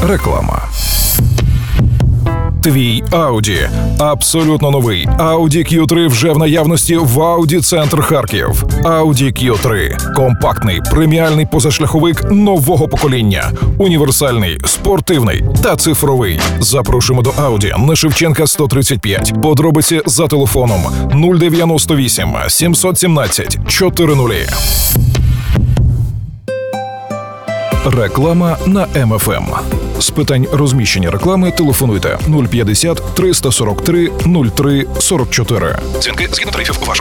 Реклама. Твій Audi. Абсолютно новий Audi Q3 вже в наявності в Audi Центр Харків. Audi Q3 – компактний, преміальний позашляховик нового покоління. Універсальний, спортивний та цифровий. Запрошуємо до Audi на Шевченка 135. Подробиці за телефоном 098 717 400. Реклама на МФМ. З питань розміщення реклами телефонуйте 050 343 03 44. Дзвінки згідно тарифів вашого